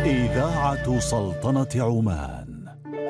إذاعة سلطنة عمان.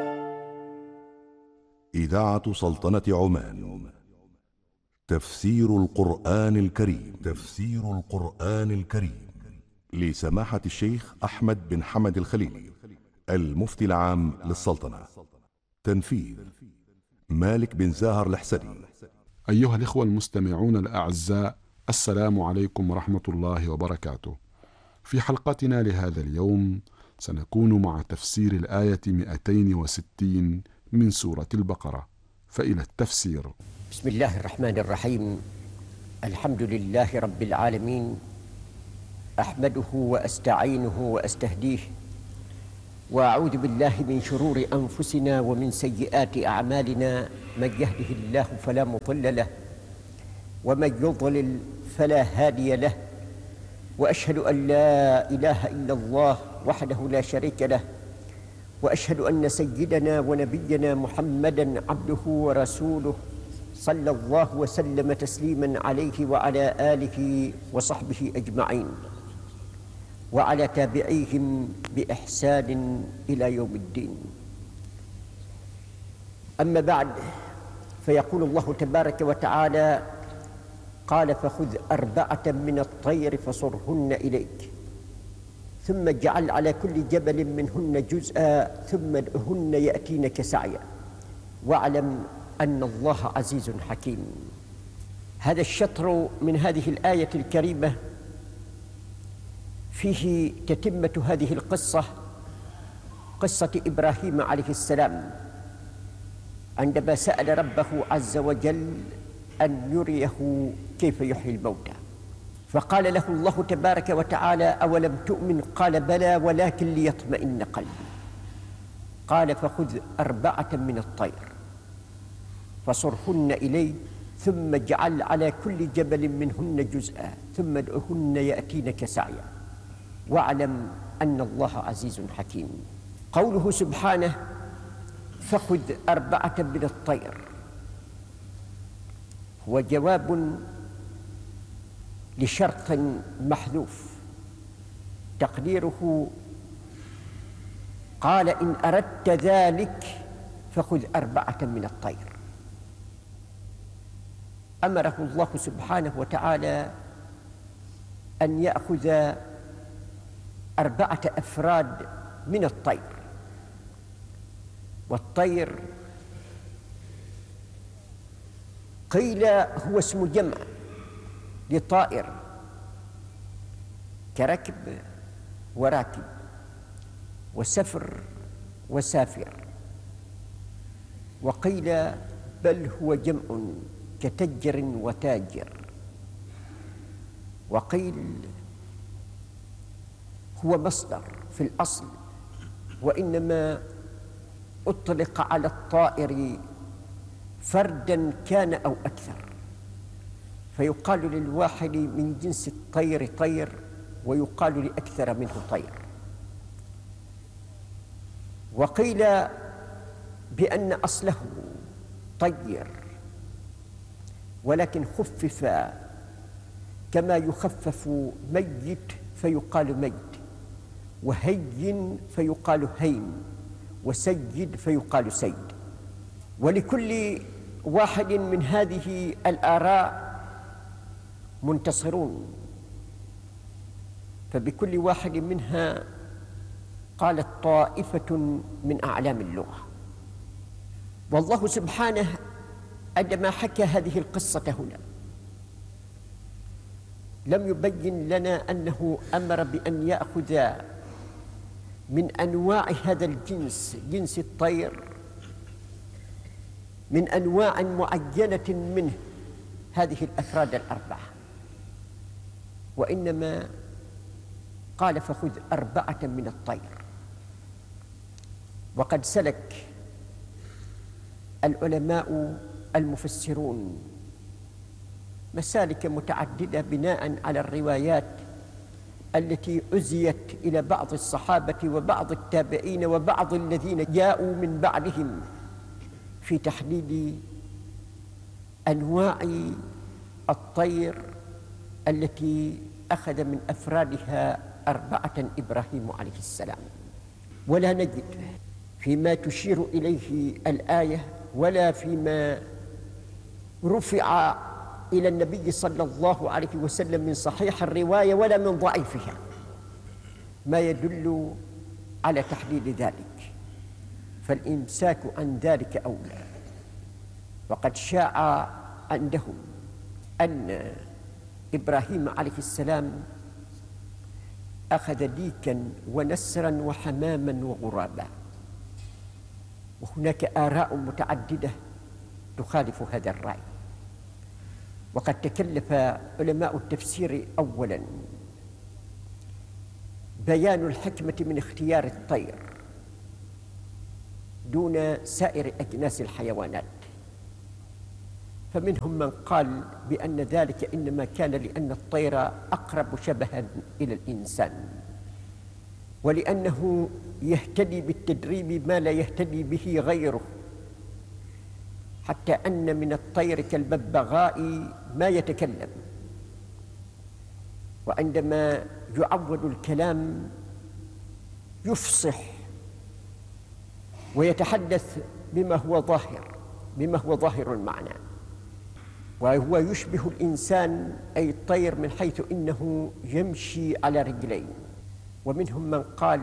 إذاعة سلطنة عمان. تفسير القرآن الكريم. تفسير القرآن الكريم لسماحة الشيخ أحمد بن حمد الخليلي المفتي العام للسلطنة. تنفيذ مالك بن زاهر الحسني. أيها الإخوة المستمعون الأعزاء، السلام عليكم ورحمة الله وبركاته. في حلقتنا لهذا اليوم سنكون مع تفسير الآية 260 من سورة البقرة، فإلى التفسير. بسم الله الرحمن الرحيم. الحمد لله رب العالمين، أحمده وأستعينه وأستهديه، وأعوذ بالله من شرور أنفسنا ومن سيئات أعمالنا. من يهده الله فلا مضل له، ومن يضلل فلا هادي له، وأشهد أن لا إله إلا الله وحده لا شريك له، وأشهد أن سيدنا ونبينا محمدًا عبده ورسوله، صلى الله وسلم تسليمًا عليه وعلى آله وصحبه أجمعين، وعلى تابعيهم بإحسان إلى يوم الدين. أما بعد، فيقول الله تبارك وتعالى: قال فخذ 4 من الطير فصرهن إليك، ثم اجعل على كل جبل منهن جزءا، ثم ادعهن يأتينك سعيا، واعلم أن الله عزيز حكيم. هذا الشطر من هذه الآية الكريمة فيه تتمة هذه القصة، قصة إبراهيم عليه السلام، عندما سأل ربه عز وجل أن يريه كيف يحيي الموتى، فقال له الله تبارك وتعالى: أولم تؤمن؟ قال بلى ولكن ليطمئن قلبي. قال فخذ 4 من الطير فصرهن إلي، ثم اجعل على كل جبل منهن جزءا، ثم ادعهن يأتينك سعيا، واعلم أن الله عزيز حكيم. قوله سبحانه فخذ 4 من الطير هو جواب لشرط محذوف، تقديره قال إن أردت ذلك فخذ 4 من الطير. أمره الله سبحانه وتعالى أن يأخذ 4 أفراد من الطير، والطير قيل هو اسم جمع لطائر، كركب وراكب وسفر وسافر، وقيل بل هو جمع كتجر وتاجر، وقيل هو مصدر في الأصل، وإنما أطلق على الطائر فردا كان أو أكثر، فيقال للواحد من جنس الطير طير، ويقال لأكثر منه طير. وقيل بأن أصله طير، ولكن خفف كما يخفف ميت فيقال ميت، وهين فيقال هين، وسيد فيقال سيد. ولكل واحد من هذه الآراء منتصرون، فبكل واحد منها قالت طائفة من أعلام اللغة. والله سبحانه عندما حكى هذه القصة هنا لم يبين لنا أنه أمر بأن يأخذ من أنواع هذا الجنس، جنس الطير، من أنواع معينة منه هذه الأفراد 4، وإنما قال فخذ 4 من الطير. وقد سلك العلماء المفسرون مسالك متعددة بناء على الروايات التي أزيت إلى بعض الصحابة وبعض التابعين وبعض الذين جاءوا من بعدهم في تحديد أنواع الطير التي أخذ من أفرادها 4 إبراهيم عليه السلام، ولا نجد فيما تشير إليه الآية ولا فيما رفع إلى النبي صلى الله عليه وسلم من صحيح الرواية ولا من ضعيفها ما يدل على تحليل ذلك، فالإمساك عن ذلك أولى. وقد شاع عندهم أن إبراهيم عليه السلام أخذ ديكا ونسرا وحماما وغرابا، وهناك آراء متعددة تخالف هذا الرأي. وقد تكلف علماء التفسير أولا بيان الحكمة من اختيار الطير دون سائر أجناس الحيوانات، فمنهم من قال بأن ذلك إنما كان لأن الطير أقرب شبها إلى الإنسان، ولأنه يهتدي بالتدريب ما لا يهتدي به غيره، حتى أن من الطير كالببغاء ما يتكلم، وعندما يعود الكلام يفصح ويتحدث بما هو ظاهر المعنى، وهو يشبه الإنسان أي الطير من حيث إنه يمشي على رجلين. ومنهم من قال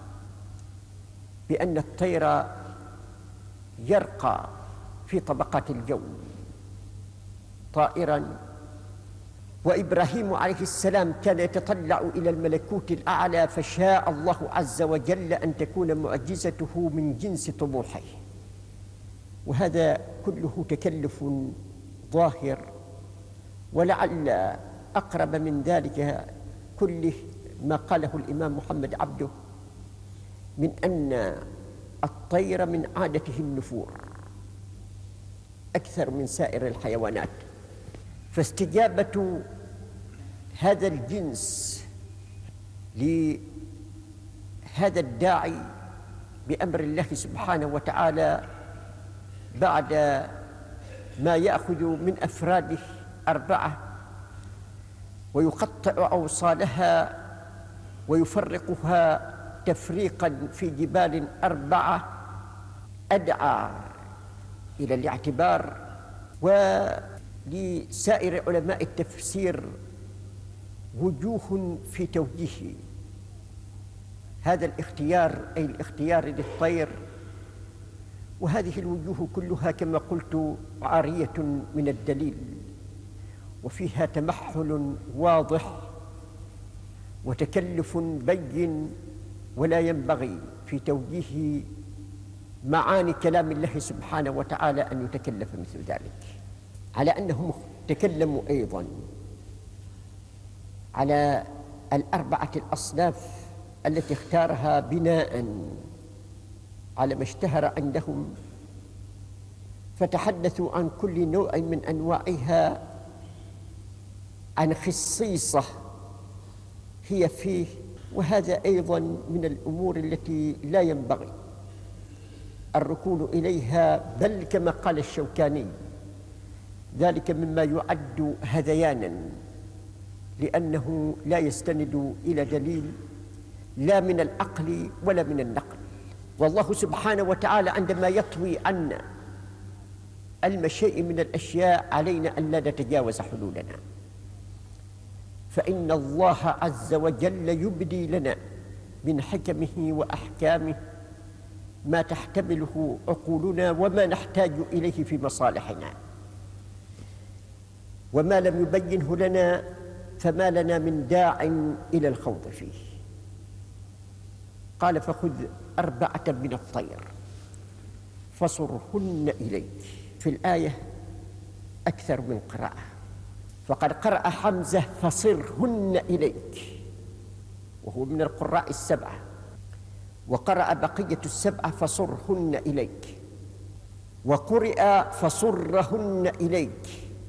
بأن الطير يرقى في طبقات الجو طائرا، وإبراهيم عليه السلام كان يتطلع إلى الملكوت الأعلى، فشاء الله عز وجل أن تكون معجزته من جنس طموحه. وهذا كله تكلف ظاهر، ولعل أقرب من ذلك كله ما قاله الإمام محمد عبده من أن الطير من عادته النفور أكثر من سائر الحيوانات، فاستجابة هذا الجنس لهذا الداعي بأمر الله سبحانه وتعالى بعد ما يأخذ من أفراده 4 ويقطع أوصالها ويفرقها تفريقا في جبال 4، أدعى إلى الاعتبار. ولسائر علماء التفسير وجوه في توجيه هذا الاختيار، أي الاختيار للطير، وهذه الوجوه كلها كما قلت عارية من الدليل، وفيها تمحل واضح وتكلف بين، ولا ينبغي في توجيه معاني كلام الله سبحانه وتعالى أن يتكلف مثل ذلك، على أنهم تكلموا أيضا على 4 الأصناف التي اختارها بناء على ما اشتهر عندهم، فتحدثوا عن كل نوع من أنواعها عن خصيصة هي فيه، وهذا أيضا من الأمور التي لا ينبغي الركون إليها، بل كما قال الشوكاني ذلك مما يعد هذيانا، لأنه لا يستند إلى دليل لا من العقل ولا من النقل. والله سبحانه وتعالى عندما يطوي عنا المشيء من الأشياء علينا أن لا نتجاوز حدودنا، فإن الله عز وجل يبدي لنا من حكمه وأحكامه ما تحتمله عقولنا وما نحتاج إليه في مصالحنا، وما لم يبينه لنا فما لنا من داع إلى الخوض فيه. قال فخذ 4 من الطير فصرهن إليك. في الآية أكثر من قراءة، فقد قرأ حمزة فصرهن إليك وهو من القراء 7، وقرأ بقية 7 فصرهن إليك، وقرئ فصرهن إليك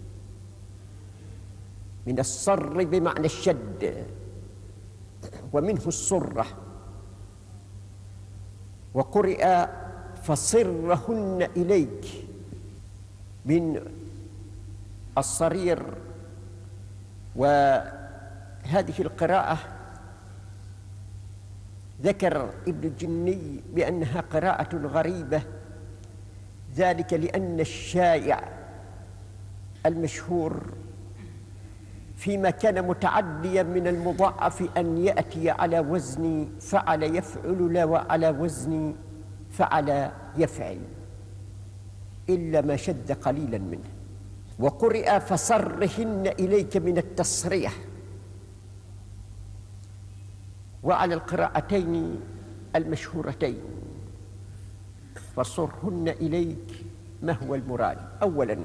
من الصر بمعنى الشد ومنه الصرة، وقرئ فصرهن إليك من الصرير. وهذه القراءة ذكر ابن الجني بأنها قراءة غريبة، ذلك لأن الشائع المشهور فيما كان متعديا من المضاعف أن يأتي على وزن فعل يفعل لا وعلى وزن فعل يفعل، إلا ما شذ قليلا منه. وقرئ فصرهن إليك من التصريح، وعلى القراءتين المشهورتين فصرهن إليك ما هو المراد؟ أولا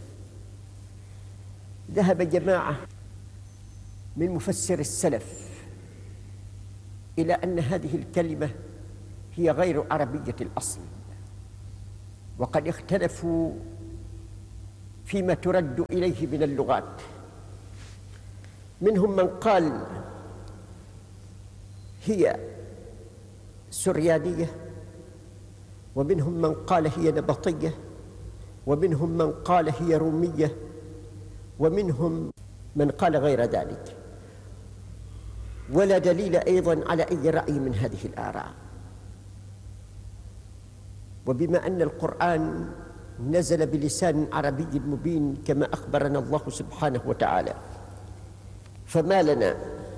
ذهب جماعة من مفسر السلف إلى أن هذه الكلمة هي غير عربية الأصل، وقد اختلفوا فيما ترد إليه من اللغات. منهم من قال هي سريانية، ومنهم من قال هي نبطية، ومنهم من قال هي رومية، ومنهم من قال غير ذلك، ولا دليل أيضا على أي رأي من هذه الآراء. وبما أن القرآن نزل بلسان عربي مبين كما أخبرنا الله سبحانه وتعالى، فما لنا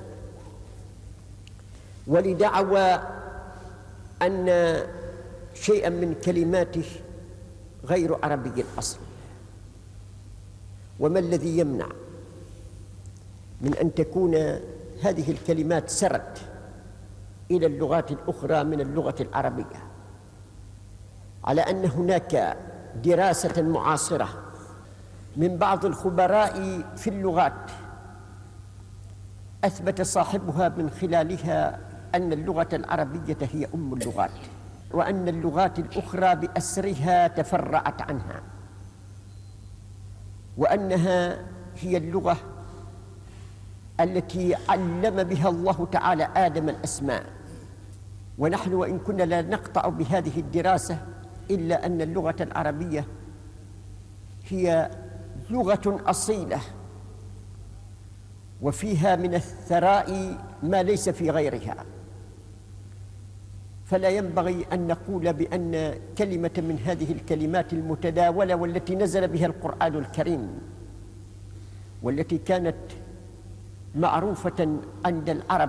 ولدعوى أن شيئا من كلماته غير عربي الأصل. وما الذي يمنع من أن تكون هذه الكلمات سرت إلى اللغات الأخرى من اللغة العربية، على أن هناك دراسة معاصرة من بعض الخبراء في اللغات أثبت صاحبها من خلالها أن اللغة العربية هي أم اللغات، وأن اللغات الأخرى بأسرها تفرعت عنها، وأنها هي اللغة التي علم بها الله تعالى آدم الأسماء. ونحن وإن كنا لا نقطع بهذه الدراسة إلا أن اللغة العربية هي لغة أصيلة، وفيها من الثراء ما ليس في غيرها، فلا ينبغي أن نقول بأن كلمة من هذه الكلمات المتداولة والتي نزل بها القرآن الكريم والتي كانت معروفة عند العرب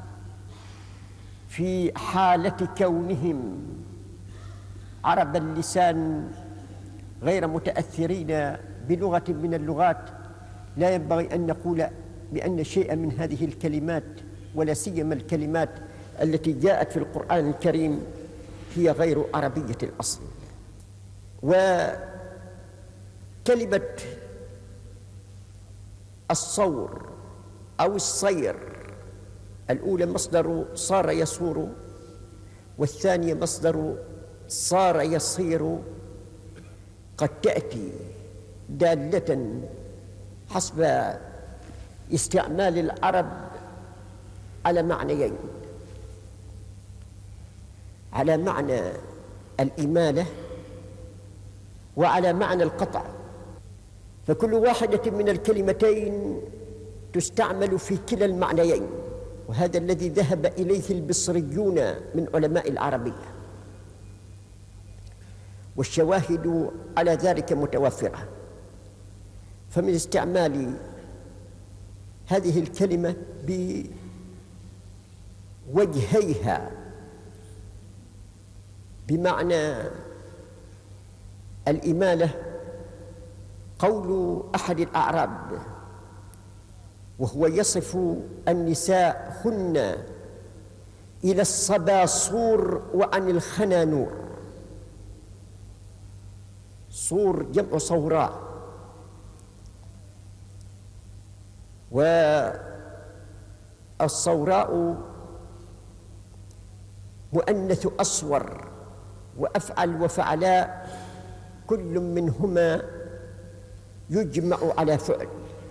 في حالة كونهم عرب اللسان غير متأثرين بلغة من اللغات، لا ينبغي أن نقول بأن شيئا من هذه الكلمات ولا سيما الكلمات التي جاءت في القرآن الكريم هي غير عربية الأصل. وكلمة الصور أو الصير، الأولى مصدر صار يصور، والثانية مصدر صار يصير، قد تأتي دالة حسب استعمال العرب على معنيين: على معنى الإمالة وعلى معنى القطع، فكل واحدة من الكلمتين تستعمل في كلا المعنيين، وهذا الذي ذهب إليه البصريون من علماء العربية، والشواهد على ذلك متوفرة. فمن استعمال هذه الكلمة بوجهيها بمعنى الإمالة قول أحد الأعراب وهو يصف النساء هن إلى الصبا صور وعن الخنا نور. صور جمع صوراء، والصوراء مؤنث أصور، وأفعل وفعلاء كل منهما يجمع على فعل،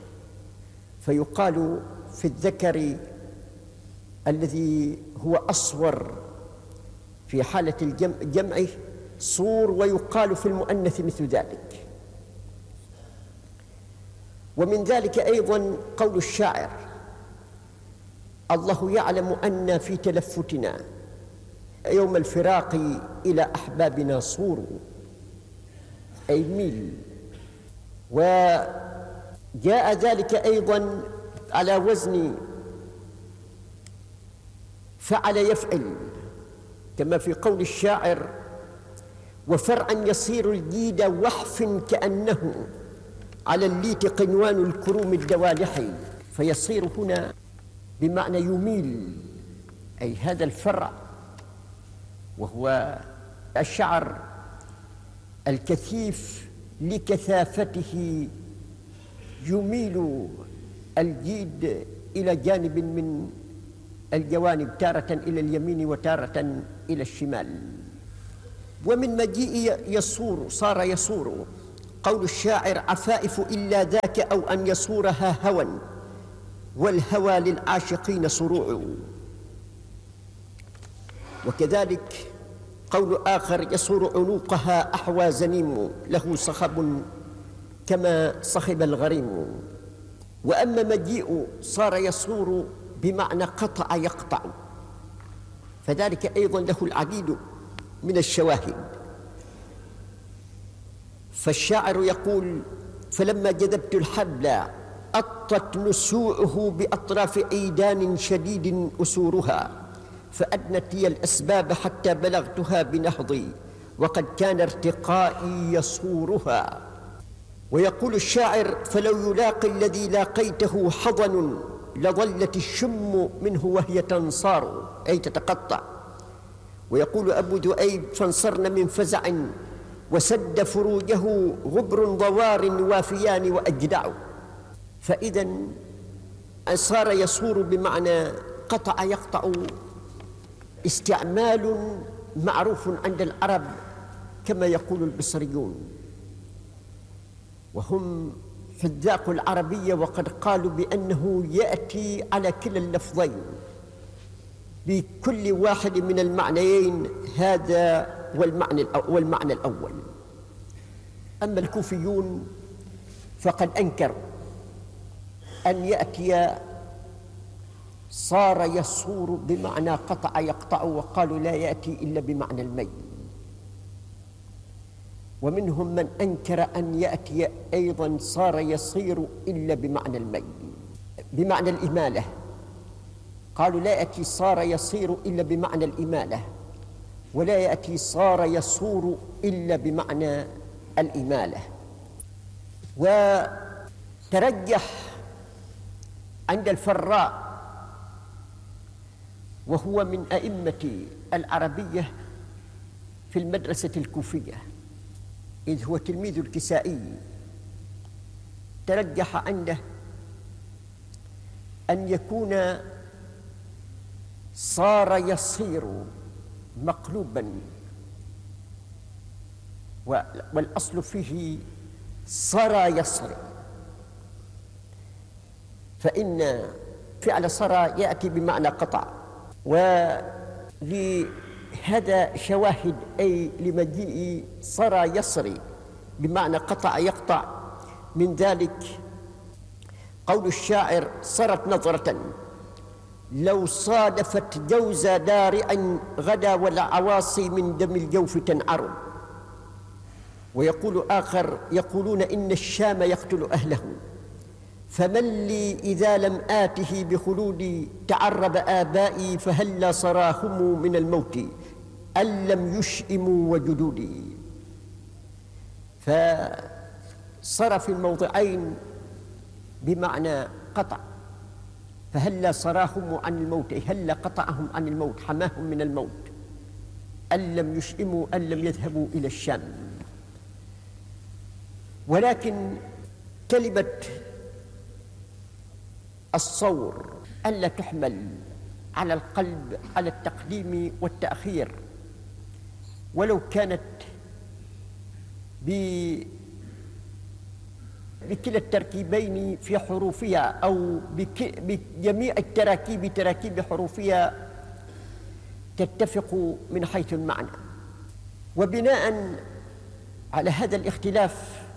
فيقال في الذكر الذي هو أصور في حالة الجمع صور، ويقال في المؤنث مثل ذلك. ومن ذلك أيضا قول الشاعر: الله يعلم أن في تلفتنا يوم الفراق إلى أحبابنا صور، أي ميل. وجاء ذلك أيضا على وزن فعل يفعل، كما في قول الشاعر: وفرعا يصير الجيد وحف كأنه على الليت قنوان الكروم الدوالح. فيصير هنا بمعنى يميل، أي هذا الفرع وهو الشعر الكثيف لكثافته يميل الجيد إلى جانب من الجوانب، تارة إلى اليمين وتارة إلى الشمال. ومن مجيء يصور صار يصور، قول الشاعر: عفائف إلا ذاك أو أن يصورها هوى، والهوى للعاشقين صروع. وكذلك قول آخر: يصور عنوقها أحوى زنيم، له صخب كما صخب الغريم. وأما مجيء صار يصور بمعنى قطع يقطع، فذلك أيضا له العديد من الشواهد. فالشاعر يقول: فلما جذبت الحبل أطت نسوعه بأطراف عيدان شديد أسورها، فأدنت لي الأسباب حتى بلغتها بنهضي، وقد كان ارتقائي يصورها. ويقول الشاعر: فلو يلاقي الذي لاقيته حضن لظلت الشم منه وهي تنصار، أي تتقطع. ويقول أبو ذؤيب: فانصرن من فزع وسد فروجه غبر ضوار وافيان وأجدع. فإذا صار يصور بمعنى قطع يقطع استعمال معروف عند العرب، كما يقول البصريون، وهم حذاق العربية، وقد قالوا بأنه يأتي على كلا اللفظين بكل واحد من المعنيين، هذا والمعنى الأول. أما الكوفيون فقد أنكروا أن يأتي صار يصور بمعنى قطع يقطع، وقالوا لا يأتي إلا بمعنى الميل. ومنهم من أنكر أن يأتي أيضا صار يصير إلا بمعنى الميل، بمعنى الإمالة. قالوا لا يأتي صار يصير إلا بمعنى الإمالة، ولا يأتي صار يصور إلا بمعنى الإمالة. وترجح عند الفراء، وهو من أئمة العربية في المدرسة الكوفية، إذ هو تلميذ الكسائي، ترجح عنده أن يكون صار يصير مقلوبا، والأصل فيه صرى يصري، فإن فعل صرى يأتي بمعنى قطع. ولهذا شواهد، أي لمجيء صرى يصري بمعنى قطع يقطع. من ذلك قول الشاعر: صرت نظرة لو صادفت جوز دارع غدا والعواصي من دم الجوف تنعر. ويقول آخر: يقولون إن الشام يقتل أهله، فمن لي إذا لم آته بخلودي، تعرب آبائي فهلا صراهم من الموت أن لم يشئموا وجدودي. فصار في الموضعين بمعنى قطع، فهلا صراهم عن الموت، أي هلا قطعهم عن الموت، حماهم من الموت، أن لم يشئموا، أن لم يذهبوا إلى الشام. ولكن كلمة الصور ألا تحمل على القلب على التقديم والتأخير، ولو كانت بكلا التركيبين في حروفها، أو بجميع التراكيب تراكيب حروفها تتفق من حيث المعنى. وبناء على هذا الاختلاف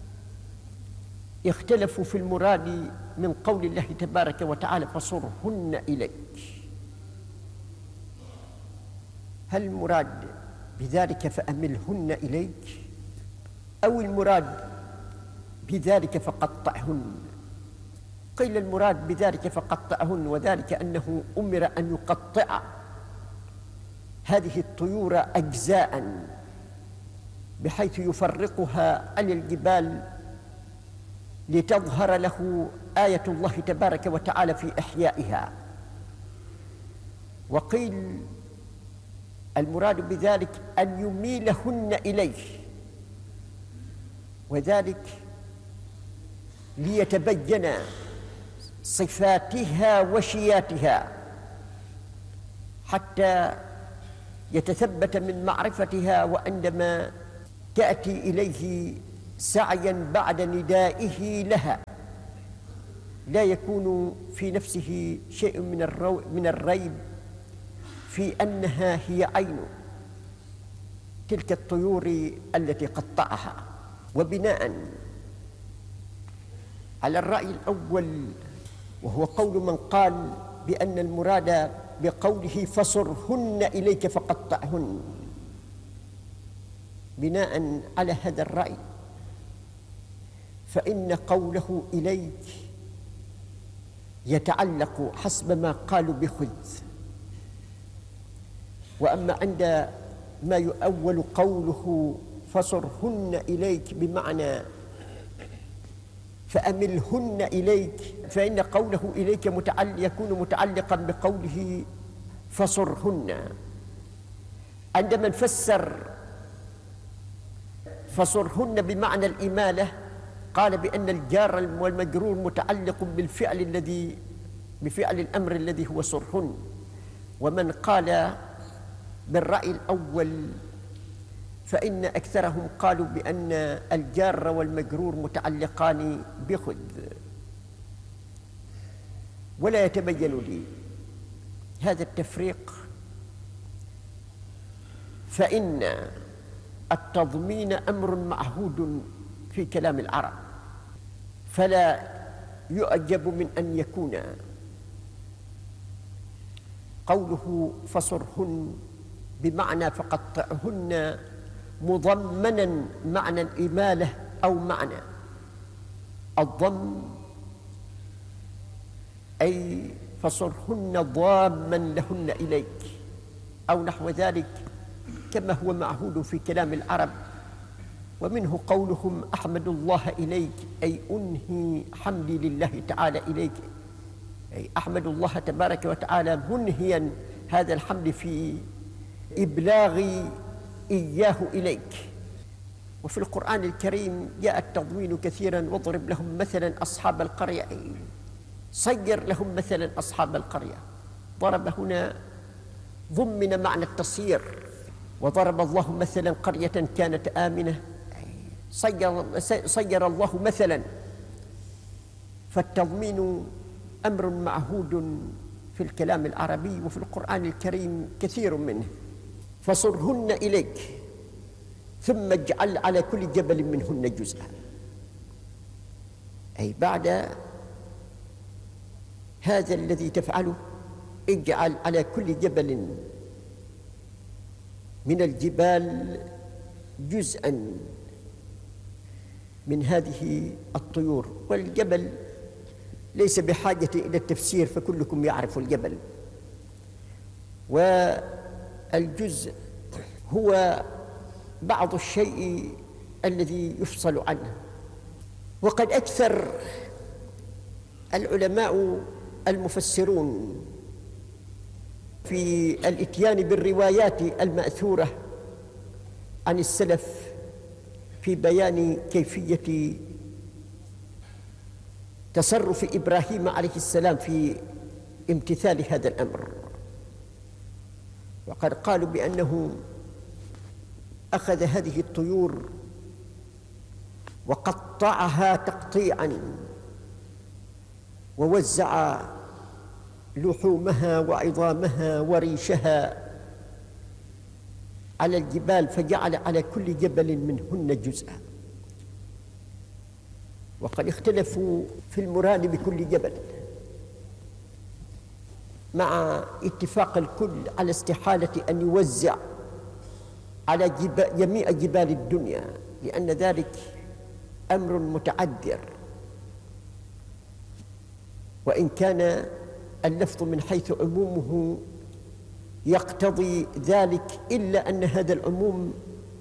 اختلفوا في المراد من قول الله تبارك وتعالى: فصرهن إليك. هل المراد بذلك فأملهن إليك، أو المراد بذلك فقطعهن؟ قيل المراد بذلك فقطعهن، وذلك أنه أمر أن يقطع هذه الطيور أجزاء بحيث يفرقها عن الجبال لتظهر له آية الله تبارك وتعالى في إحيائها. وقيل المراد بذلك أن يميلهن إليه، وذلك ليتبين صفاتها وشياتها حتى يتثبت من معرفتها، وعندما تأتي إليه سعيا بعد ندائه لها لا يكون في نفسه شيء من الريب في أنها هي عين تلك الطيور التي قطعها. وبناء على الرأي الأول، وهو قول من قال بأن المراد بقوله فصرهن إليك فقطعهن، بناء على هذا الرأي فإن قوله إليك يتعلق حسب ما قالوا بخذ. وأما عند ما يؤول قوله فصرهن إليك بمعنى فأملهن إليك، فإن قوله إليك يكون متعلقا بقوله فصرهن. عندما نفسر فصرهن بمعنى الإمالة قال بأن الجار والمجرور متعلق بفعل الأمر الذي هو صرهن. ومن قال بالرأي الأول فإن أكثرهم قالوا بأن الجار والمجرور متعلقان بخذ. ولا يتبين لي هذا التفريق، فإن التضمين أمر معهود في كلام العرب، فلا يعجب من أن يكون قوله فصرهن بمعنى فقطعهن مضمنا معنى الإمالة أو معنى الضم، أي فصرهن ضاما لهن إليك أو نحو ذلك كما هو معهود في كلام العرب. ومنه قولهم أحمد الله إليك، أي أنهي حمدي لله تعالى إليك، أي أحمد الله تبارك وتعالى منهيا هذا الحمد في إبلاغي إياه إليك. وفي القرآن الكريم جاء التضمين كثيرا، واضرب لهم مثلا أصحاب القرية، صير لهم مثلا أصحاب القرية. ضرب هنا ضمن معنى التصيير، وضرب الله مثلا قرية كانت آمنة، صير الله مثلا. فالتضمين أمر معهود في الكلام العربي وفي القرآن الكريم كثير منه. فصرهن إليك ثم اجعل على كل جبل منهن جزءا، أي بعد هذا الذي تفعله اجعل على كل جبل من الجبال جزءا من هذه الطيور. والجبل ليس بحاجة إلى التفسير، فكلكم يعرف الجبل. والجزء هو بعض الشيء الذي يفصل عنه. وقد أكثر العلماء المفسرون في الإتيان بالروايات المأثورة عن السلف في بيان كيفية تصرف إبراهيم عليه السلام في امتثال هذا الأمر. وقد قالوا بأنه أخذ هذه الطيور وقطعها تقطيعا، ووزع لحومها وعظامها وريشها على الجبال، فجعل على كل جبل منهن جزءا. وقد اختلفوا في المراد بكل جبل، مع اتفاق الكل على استحالة أن يوزع على جميع جبال الدنيا، لأن ذلك أمر متعذر، وإن كان اللفظ من حيث عمومه يقتضي ذلك، إلا أن هذا العموم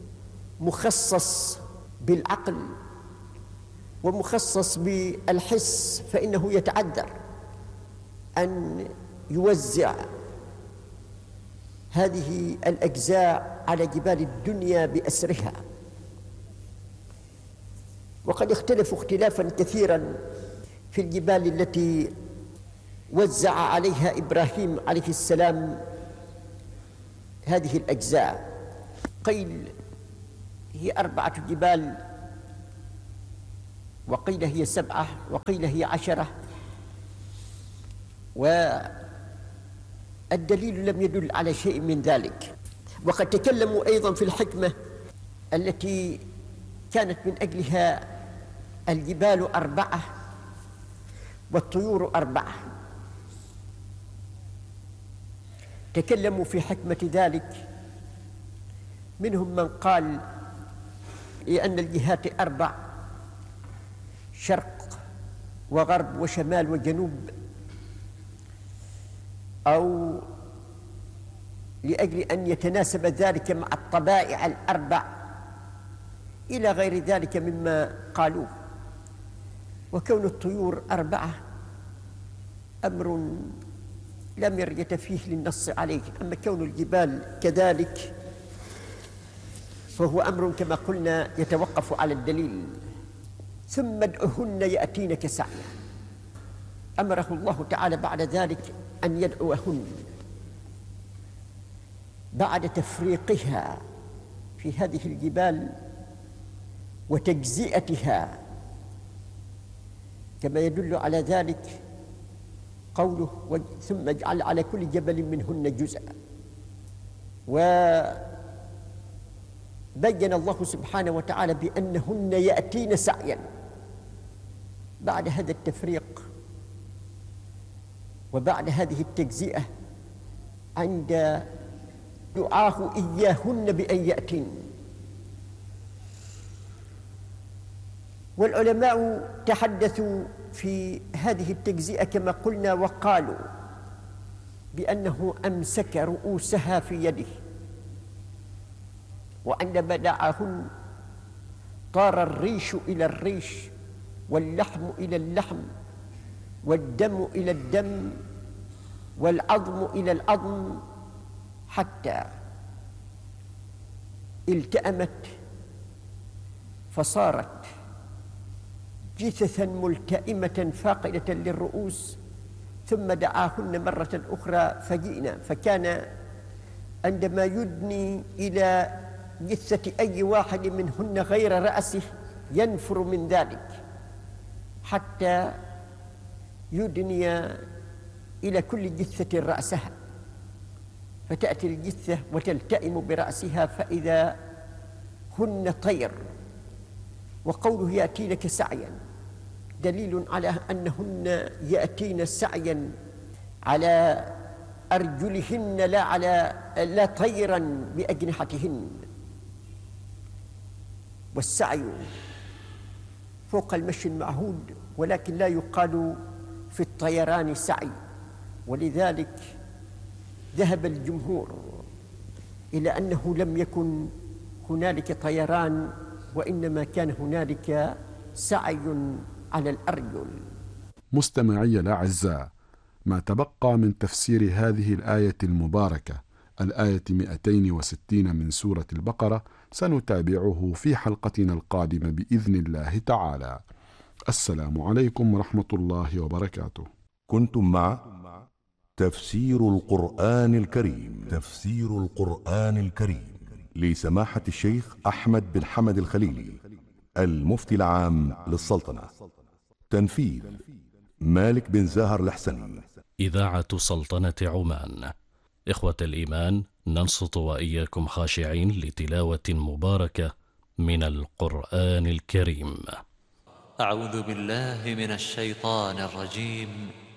مخصص بالعقل ومخصص بالحس، فإنه يتعذر أن يوزع هذه الأجزاء على جبال الدنيا بأسرها. وقد اختلفوا اختلافا كثيرا في الجبال التي وزع عليها إبراهيم عليه السلام هذه الأجزاء. قيل هي 4 جبال، وقيل هي 7، وقيل هي 10، والدليل لم يدل على شيء من ذلك. وقد تكلموا أيضا في الحكمة التي كانت من أجلها الجبال 4 والطيور 4. تكلموا في حكمة ذلك، منهم من قال لأن الجهات 4، شرق وغرب وشمال وجنوب، أو لأجل أن يتناسب ذلك مع الطبائع 4، إلى غير ذلك مما قالوه. وكون الطيور 4 أمر لا مرية فيه للنص عليه، أما كون الجبال كذلك فهو أمر كما قلنا يتوقف على الدليل. ثم ادعهن يأتينك سعيا، أمره الله تعالى بعد ذلك أن يدعوهن بعد تفريقها في هذه الجبال وتجزئتها، كما يدل على ذلك قوله ثم اجعل على كل جبل منهن جزءا. وبين الله سبحانه وتعالى بأنهن يأتين سعيا بعد هذا التفريق وبعد هذه التجزئة، عند دعاه إياهن بأن يأتين. والعلماء تحدثوا في هذه التجزئة كما قلنا، وقالوا بأنه أمسك رؤوسها في يده، وعندما دعاهن طار الريش إلى الريش، واللحم إلى اللحم، والدم إلى الدم، والعظم إلى العظم، حتى التأمت فصارت جثثا ملتئمة فاقدة للرؤوس. ثم دعاهن مرة أخرى فجئنا، فكان عندما يدني إلى جثة أي واحد منهن غير رأسه ينفر من ذلك حتى يدني إلى كل جثة رأسها، فتأتي الجثة وتلتئم برأسها فإذا هن طير. وقوله يأتينك سعيا دليل على أنهن يأتين سعيا على أرجلهن، لا طيرا بأجنحتهن. والسعي فوق المشي المعهود، ولكن لا يقال في الطيران سعي، ولذلك ذهب الجمهور إلى أنه لم يكن هنالك طيران، وإنما كان هنالك سعي على الأرجل. مستمعي الأعزاء، ما تبقى من تفسير هذه الآية المباركة، الآية 260 من سورة البقرة، سنتابعه في حلقتنا القادمة بإذن الله تعالى. السلام عليكم ورحمة الله وبركاته. كنتم مع تفسير القرآن الكريم، تفسير القرآن الكريم لسماحة الشيخ أحمد بن حمد الخليلي، المفتي العام للسلطنة. تنفيذ مالك بن زاهر الحسني. إذاعة سلطنة عمان. إخوة الإيمان، ننصت وإياكم خاشعين لتلاوة مباركة من القرآن الكريم. أعوذ بالله من الشيطان الرجيم.